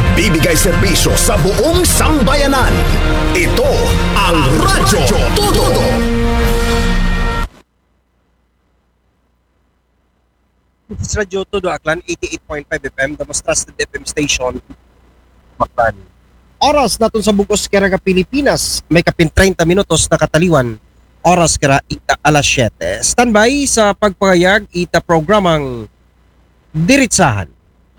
nagbibigay serbisyo sa buong sambayanan. Ito ang Radyo Todo. This is Radyo Todo Aklan, 88.5 FM, the most trusted FM station. Aklan. Oras natin sa bugos kaya Pilipinas, may kapin 30 minutos na kataliwan. Oras kaya ita alas 7. Standby sa pagpahayag ita programang Diritsahan.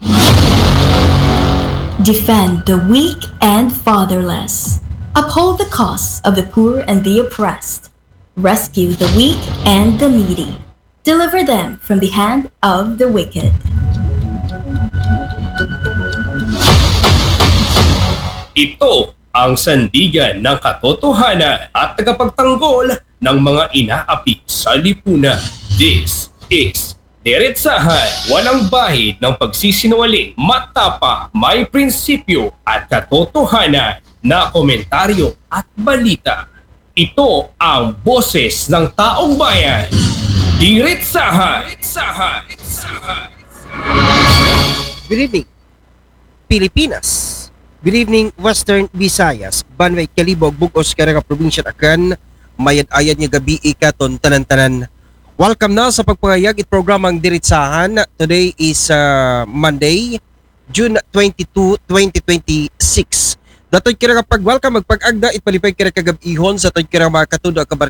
Defend the weak and fatherless. Uphold the cause of the poor and the oppressed. Rescue the weak and the needy. Deliver them from the hand of the wicked. Ito ang sandigan ng katotohanan at tagapagtanggol ng mga inaapi sa lipunan. This is Diretsahan, walang bahid ng pagsisinungaling, matapa, may prinsipyo at katotohanan na komentaryo at balita. Ito ang boses ng taong bayan. Diretsahan! Good evening, Pilipinas. Good evening, Western Visayas. Banway Kalibog, Bugos, Caraga, Provincia, Aklan. Mayad-ayad niya gabi ikaton, tanan-tanan. Welcome na sa pagpahayag it programang Diretsahan. Today is Monday, June 22, 2026. Dato'y kira kapag welcome magpag-agda ipalipay kira kagab-ihon sa to'y kira mga katudo